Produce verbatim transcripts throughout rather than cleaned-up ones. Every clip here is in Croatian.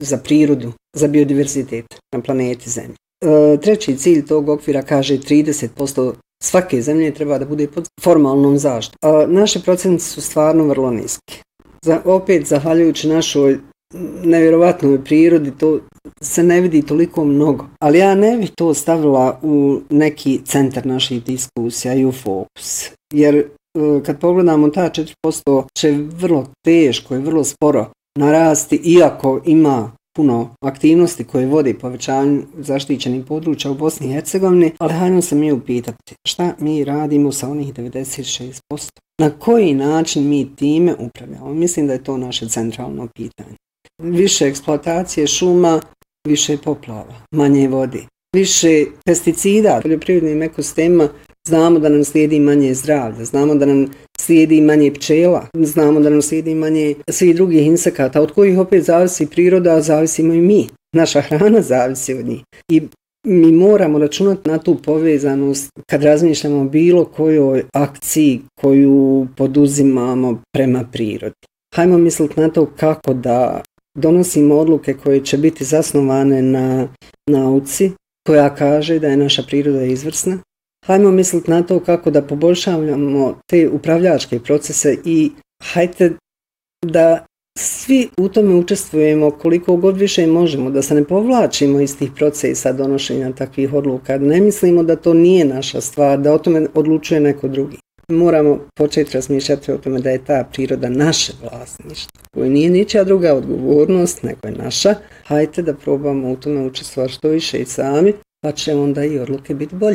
za prirodu, za biodiverzitet na planeti Zemlji. E, treći cilj tog okvira kaže trideset posto svake zemlje treba da bude pod formalnom zaštitom. E, naše procenti su stvarno vrlo niski. Za, opet, zahvaljujući našoj nevjerovatnoj prirodi, to se ne vidi toliko mnogo. Ali ja ne bih to stavila u neki centar naših diskusija i u fokus. Jer kad pogledamo ta četiri posto će vrlo teško i vrlo sporo narasti, iako ima puno aktivnosti koje vodi povećanju zaštićenih područja u Bosni i Hercegovini, ali hajmo se mi upitati šta mi radimo sa onih devedeset šest posto. Na koji način mi time upravljamo? Mislim da je to naše centralno pitanje. Više eksploatacije šuma, više poplava, manje vode, više pesticida, poljoprivrednim ekosistemima. Znamo da nam slijedi manje zdravlja, znamo da nam slijedi manje pčela, znamo da nam slijedi manje svih drugih insekata, od kojih opet zavisi priroda, a zavisimo i mi. Naša hrana zavisi od njih. I mi moramo računati na tu povezanost kad razmišljamo o bilo kojoj akciji koju poduzimamo prema prirodi. Hajmo misliti na to kako da donosimo odluke koje će biti zasnovane na nauci, koja kaže da je naša priroda izvrsna. Hajmo misliti na to kako da poboljšavamo te upravljačke procese i hajte da svi u tome učestvujemo koliko god više možemo, da se ne povlačimo iz tih procesa donošenja takvih odluka. Ne mislimo da to nije naša stvar, da o tome odlučuje neko drugi. Moramo početi razmišljati o tome da je ta priroda naše vlasništvo, koje nije ničija druga odgovornost, nego je naša. Hajte da probamo u tome učestvovati što više i sami, pa će onda i odluke biti bolje.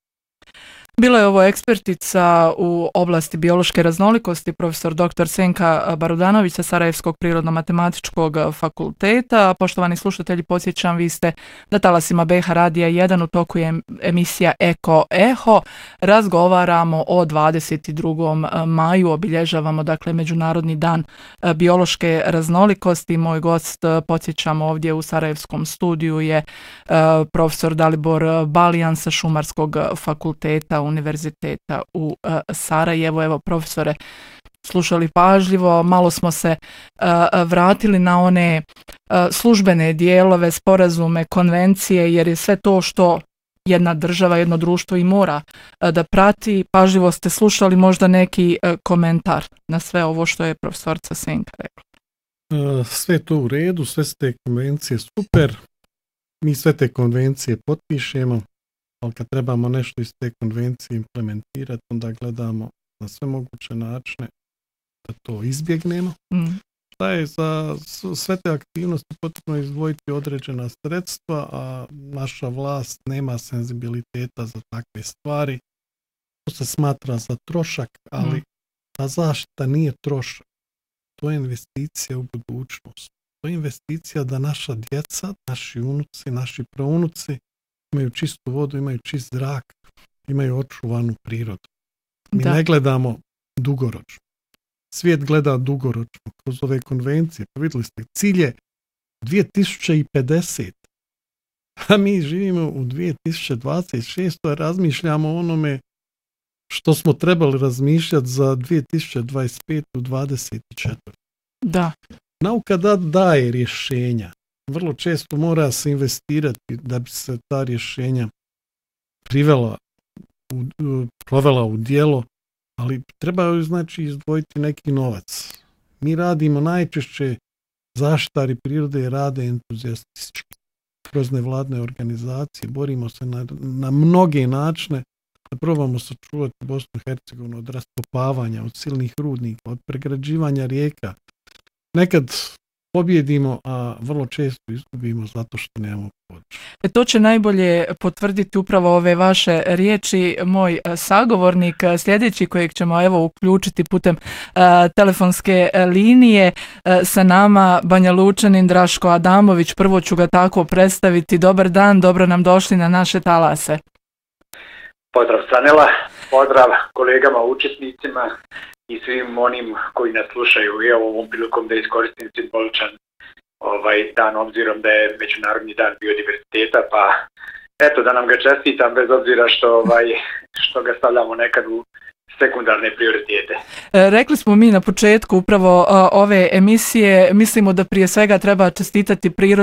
Bila je ovo ekspertica u oblasti biološke raznolikosti, profesor doktor Senka Barudanović sa Sarajevskog prirodno-matematičkog fakulteta. Poštovani slušatelji, podsjećam, vi ste na talasima B H Radija jedan, u toku je emisija Eko Eho. Razgovaramo o dvadeset drugom maju, obilježavamo dakle Međunarodni dan biološke raznolikosti. Moj gost, podsjećam, ovdje u Sarajevskom studiju je profesor Dalibor Balijan sa Šumarskog fakulteta Univerziteta u uh, Sarajevu. Evo, profesore, slušali pažljivo, malo smo se uh, vratili na one uh, službene dijelove, sporazume, konvencije, jer je sve to što jedna država, jedno društvo i mora uh, da prati. Pažljivo ste slušali, možda neki uh, komentar na sve ovo što je profesorca Senka rekla. Uh, sve to u redu, sve te konvencije super, mi sve te konvencije potpišemo, ali kad trebamo nešto iz te konvencije implementirati, onda gledamo na sve moguće načine da to izbjegnemo. Mm. Šta je za sve te aktivnosti potrebno izdvojiti određena sredstva, a naša vlast nema senzibiliteta za takve stvari. To se smatra za trošak, ali mm. ta zaštita nije trošak. To je investicija u budućnost. To je investicija da naša djeca, naši unuci, naši praunuci imaju čistu vodu, imaju čist zrak, imaju očuvanu prirodu. Mi da. ne gledamo dugoročno. Svijet gleda dugoročno kroz ove konvencije. Pa vidjeli ste, cilj je dvije tisuće pedeset. A mi živimo u dvije tisuće dvadeset šest. A razmišljamo o onome što smo trebali razmišljati za dvije tisuće dvadeset pet do dvadeset četiri. Da. Nauka da daje rješenja. Vrlo često mora se investirati da bi se ta rješenja privela, u, provela u djelo, ali treba znači izdvojiti neki novac. Mi radimo najčešće, zaštitari prirode rade entuzijastički kroz nevladne organizacije, borimo se na, na mnoge načine da probamo sačuvati Bosnu i Hercegovinu od raskopavanja, od silnih rudnika, od pregrađivanja rijeka. Nekad pobjedimo, a vrlo često izgubimo zato što nemamo podršku. E to će najbolje potvrditi upravo ove vaše riječi moj sagovornik sljedeći, kojeg ćemo evo uključiti putem uh, telefonske linije uh, sa nama, Banja Lučanin Draško Adamović. Prvo ću ga tako predstaviti. Dobar dan, dobro nam došli na naše talase. Pozdrav Sanela, pozdrav kolegama učesnicima i svim onim koji nas slušaju. I evo ovom prilikom da iskoristim simboličan ovaj dan, obzirom da je Međunarodni dan biodiverziteta, pa eto da nam ga čestitam bez obzira što ovaj što ga stavljamo nekad u sekundarne prioritete. E, rekli smo mi na početku upravo a, ove emisije, mislimo da prije svega treba čestitati prirodnim